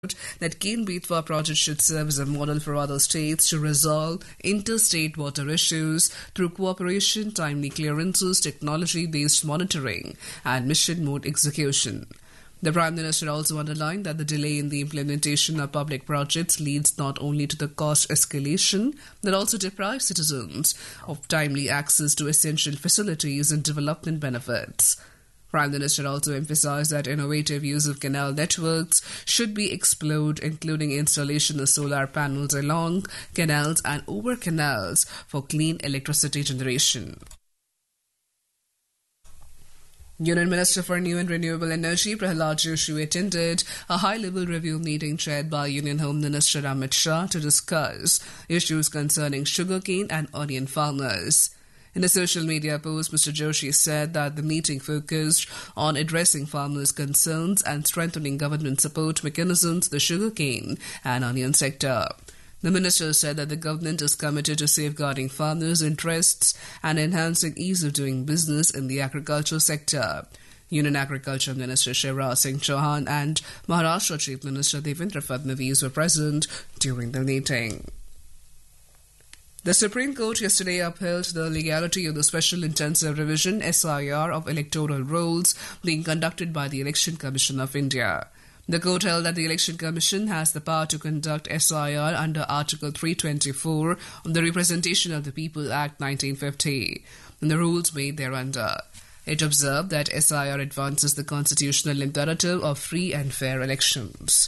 that Ken-Betwa project should serve as a model for other states to resolve interstate water issues through cooperation, timely clearances, technology-based monitoring, and mission mode execution. The Prime Minister also underlined that the delay in the implementation of public projects leads not only to the cost escalation, but also deprives citizens of timely access to essential facilities and development benefits. Prime Minister also emphasized that innovative use of canal networks should be explored, including installation of solar panels along canals and over canals for clean electricity generation. Union Minister for New and Renewable Energy Prahlad Joshi attended a high-level review meeting chaired by Union Home Minister Amit Shah to discuss issues concerning sugarcane and onion farmers. In a social media post, Mr. Joshi said that the meeting focused on addressing farmers' concerns and strengthening government support mechanisms in the sugarcane and onion sector. The minister said that the government is committed to safeguarding farmers' interests and enhancing ease of doing business in the agriculture sector. Union Agriculture Minister Shivraj Singh Chauhan and Maharashtra Chief Minister Devendra Fadnavis were present during the meeting. The Supreme Court yesterday upheld the legality of the Special Intensive Revision (SIR) of electoral rolls being conducted by the Election Commission of India. The court held that the Election Commission has the power to conduct SIR under Article 324 of the Representation of the People Act 1950 and the rules made thereunder. It observed that SIR advances the constitutional imperative of free and fair elections.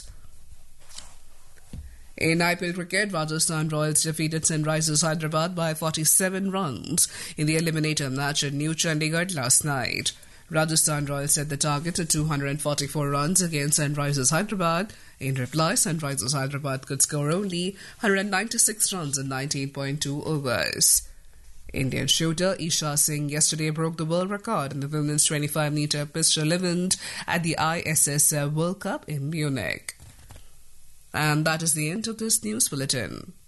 In IPL cricket, Rajasthan Royals defeated Sunrisers Hyderabad by 47 runs in the eliminator match at New Chandigarh last night. Rajasthan Royals set the target at 244 runs against Sunrisers Hyderabad. In reply, Sunrisers Hyderabad could score only 196 runs in 19.2 overs. Indian shooter Isha Singh yesterday broke the world record in the women's 25-meter pistol event at the ISSF World Cup in Munich. And that is the end of this news bulletin.